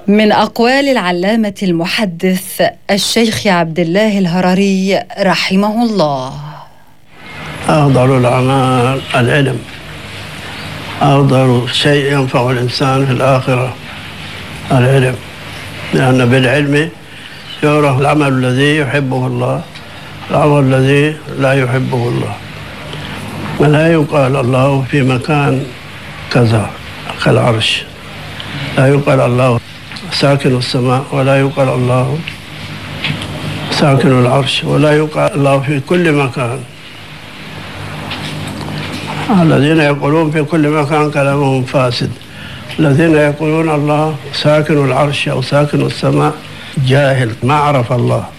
من أقوال العلامة المحدث الشيخ عبد الله الهرري رحمه الله: أفضل الأعمال العلم، أفضل شيء ينفع الإنسان في الآخرة العلم، لأن بالعلم يعرف العمل الذي يحبه الله العمل الذي لا يحبه الله. ولا يقال الله في مكان كذا كالعرش، لا يقال الله ساكن السماء، ولا يقال الله ساكن العرش، ولا يقال الله في كل مكان. الذين يقولون في كل مكان كلامهم فاسد. الذين يقولون الله ساكن العرش أو ساكن السماء جاهل ما عرف الله.